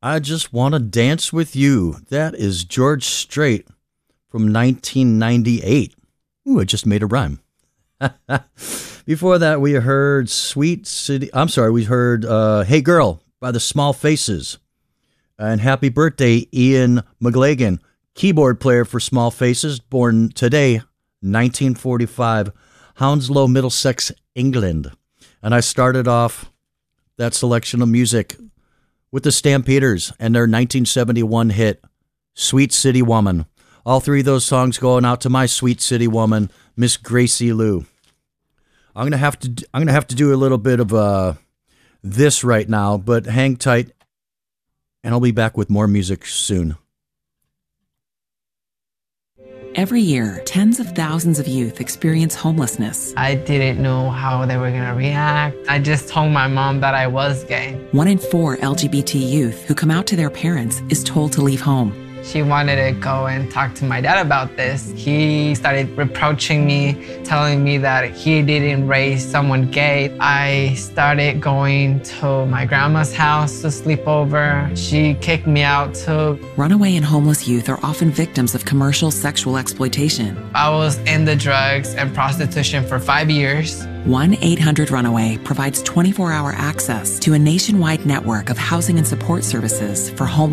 I Just Want to Dance with You. That is George Strait from 1998. Ooh, I just made a rhyme. Before that, we heard we heard Hey Girl by the Small Faces. And happy birthday, Ian McGlagan, keyboard player for Small Faces, born today, 1945, Hounslow, Middlesex, England. And I started off that selection of music with the Stampeders and their 1971 hit, Sweet City Woman. All three of those songs going out to my sweet city woman, Miss Gracie Lou. I'm gonna have to do a little bit of this right now, but hang tight, and I'll be back with more music soon. Every year, tens of thousands of youth experience homelessness. I didn't know how they were going to react. I just told my mom that I was gay. 1 in 4 LGBT youth who come out to their parents is told to leave home. She wanted to go and talk to my dad about this. He started reproaching me, telling me that he didn't raise someone gay. I started going to my grandma's house to sleep over. She kicked me out too. Runaway and homeless youth are often victims of commercial sexual exploitation. I was in the drugs and prostitution for 5 years. 1-800-RUNAWAY provides 24-hour access to a nationwide network of housing and support services for homeless